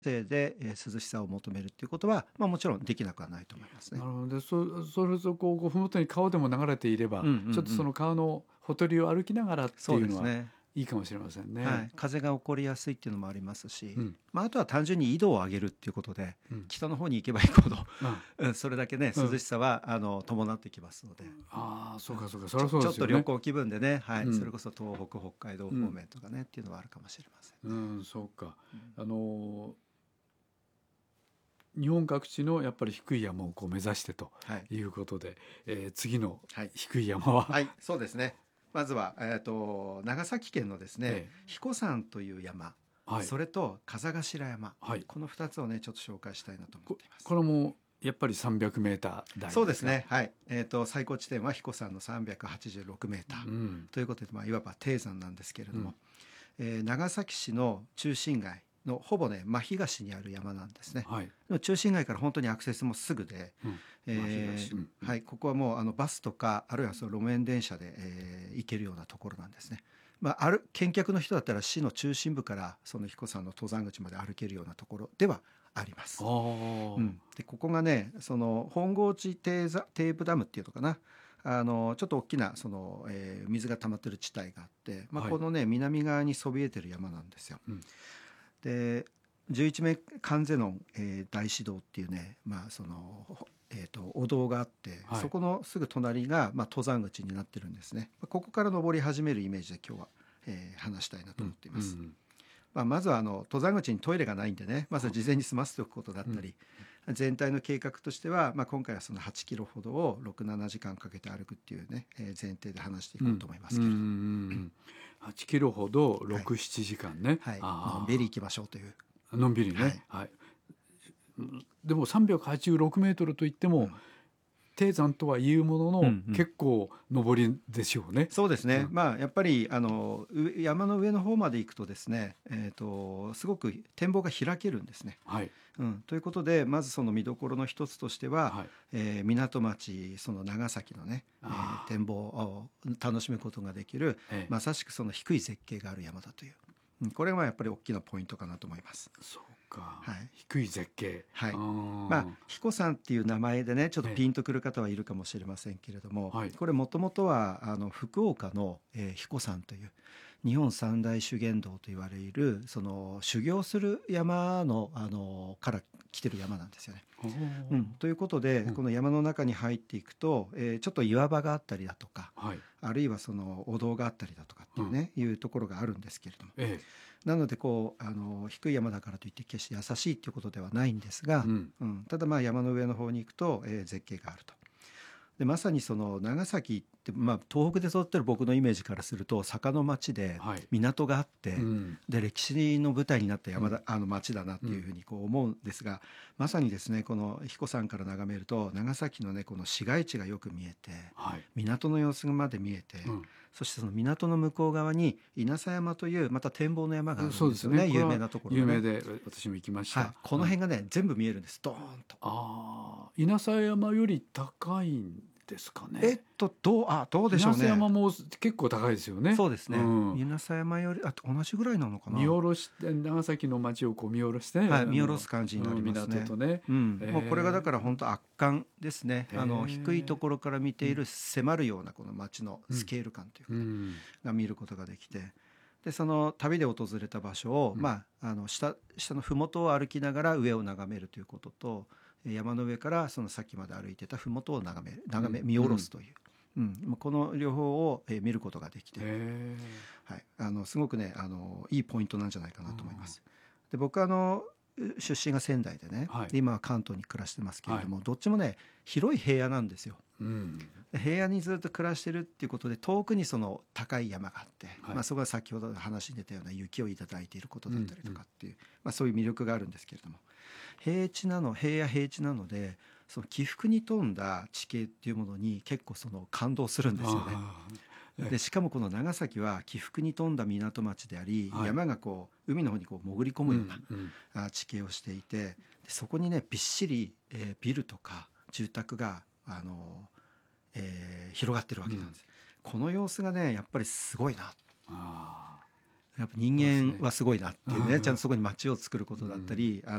性で、涼しさを求めるっていうことは、もちろんできなくはないと思いますね。 なるほど。それとこう麓に川でも流れていれば、ちょっとその川のほとりを歩きながらってそういうのはですね。 いいかもしれませんね。 はい、風が起こりやすいっていうのもありますし、 うんあとは単純に緯度を上げるっていうことで、 うん北の方に行けば行くほど、 うんそれだけねうん涼しさは伴ってきますので、 ああ、そうかそうか、そりゃそうちょっと旅ですよね。 行気分でね、はいうんそれこそ東北北海道方面とかね、っていうのはあるかもしれません。 そうか。日本各地のやっぱり低い山をこう目指してとはいいうことで、次のはい低い山は、 はい、そうですね。まずは、長崎県のですね、 ええ彦山という山、 はいそれと風頭山、 はいこの2つをねちょっと紹介したいなと思っています。 これもやっぱり300メーター台ですか。 そうですね。はい。最高地点は彦山の386メーター、ということで、いわば低山なんですけれども、長崎市の中心街のほぼね真東にある山なんですね。 はい中心街から本当にアクセスもすぐで、 真東はい、ここはもうバスとかあるいはその路面電車で、行けるようなところなんですね。見客の人だったら市の中心部からその彦山の登山口まで歩けるようなところではあります。でここがねその本郷地堤部ダムっていうのかな、ちょっと大きなその、水が溜まってる地帯があって、このね南側にそびえてる山なんですよ。で11名観世音、大師堂っていうね、そのお堂があって、そこのすぐ隣が、登山口になってるんですね。ここから登り始めるイメージで今日は、話したいなと思っています。まずは登山口にトイレがないんでね、まずは事前に済ませておくことだったり、全体の計画としては、今回はその8キロほどを6、7時間かけて歩くっていうね、前提で話していこうと思いますけれども、 8キロほど6、7時間ね、 のんびり行きましょうという。 のんびりね、でも386メートルといっても、低山とはいうものの、結構上りでしょうね。 そうですね、やっぱり山の上の方まで行くとですね、すごく展望が開けるんですね。ということでまずその見どころの一つとしては、港町その長崎のね、展望を楽しむことができる、まさしくその低い絶景がある山だという、これはやっぱり大きなポイントかなと思います。 そうか、低い絶景、 彦山っていう名前でねちょっとピンとくる方はいるかもしれませんけれども、これもともとは福岡の、彦山という日本三大修験道と言われるその修行する山の、から来てる山なんですよね。ということで、この山の中に入っていくと、ちょっと岩場があったりだとか、あるいはそのお堂があったりだとかっていうね、いうところがあるんですけれども、なのでこう低い山だからといって決して優しいっていうことではないんですが、ただ山の上の方に行くと、絶景があると。でまさにその長崎って、東北で育ってる僕のイメージからすると坂の町で港があって、で歴史の舞台になった町だなっていうふうにこう思うんですが、まさにですねこの彦山から眺めると長崎のねこの市街地がよく見えて、港の様子まで見えて、そしてその港の向こう側に稲佐山というまた展望の山があるんですよね。有名なところ、 有名で私も行きました。 この辺がね、全部見えるんです、ドーンと。 稲佐山より高いんですかね。 どうでしょうね。 稲佐山も結構高いですよね。 そうですね、稲佐山より同じぐらいなのかな。 見下ろして長崎の町をこう見下ろして、 見下ろす感じになりますね。 港とね、 もうこれがだから本当圧巻ですね。低いところから見ている迫るようなこの町のスケール感というか、が見ることができて、でその旅で訪れた場所を、下の麓を歩きながら上を眺めるということと、山の上からその先まで歩いてた麓を見下ろすという、この両方を見ることができて、すごくねいいポイントなんじゃないかなと思います。で僕出身が仙台でね、今は関東に暮らしてますけれども、どっちもね広い平野なんですよ。平野にずっと暮らしてるっていうことで遠くにその高い山があって、そこが先ほど話に出たような雪をいただいていることだったりとかっていう、そういう魅力があるんですけれども、平野平地なのでその起伏に富んだ地形っていうものに結構その感動するんですよね。でしかもこの長崎は起伏に富んだ港町であり、山がこう海の方にこう潜り込むような地形をしていて、でそこにねびっしり、ビルとか住宅が広がってるわけなんです。この様子がねやっぱりすごいな、やっぱ人間はすごいなっていうね、ちゃんとそこに街を作ることだったり、